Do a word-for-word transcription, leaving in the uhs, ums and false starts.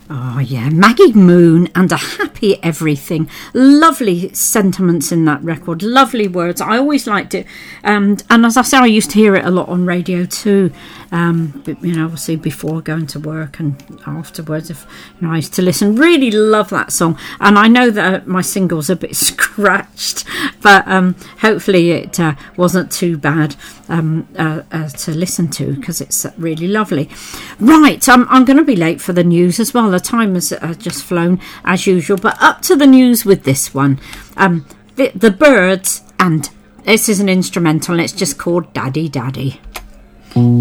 Oh, yeah, Maggie Moon and A Happy Everything. Lovely sentiments in that record, lovely words. I always liked it. Um, and as I say, I used to hear it a lot on radio too, um, you know, obviously before going to work and afterwards. If you know, I used to listen. Really love that song. And I know that my single's a bit scratched, but um, hopefully it uh, wasn't too bad um, uh, uh, to listen to, because it's really lovely. Right, I'm, I'm going to be late for the news as well. The time has uh, just flown as usual, but up to the news with this one. Um, the, the Byrds, and this is an instrumental, and it's just called Daddy Daddy.